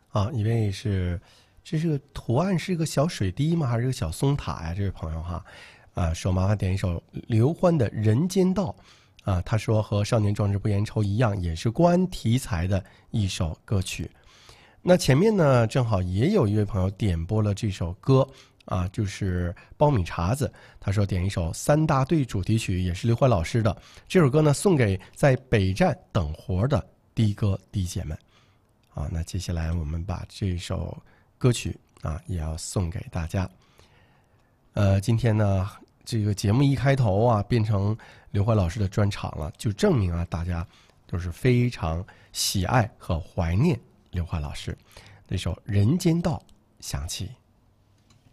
啊，一位是，这是个图案是一个小水滴吗？还是个小松塔呀？这位朋友哈，说麻烦点一首刘欢的《人间道》啊。他说和《少年壮志不言愁》一样，也是公安题材的一首歌曲。那前面呢，正好也有一位朋友点播了这首歌啊，就是苞米碴子。他说点一首三大队主题曲，也是刘欢老师的。这首歌呢，送给在北站等活的的哥的姐们。啊，那接下来我们把这首歌曲啊也要送给大家。今天呢，这个节目一开头啊，变成刘欢老师的专场了，就证明啊，大家都是非常喜爱和怀念刘欢老师。这首《人间道》响起。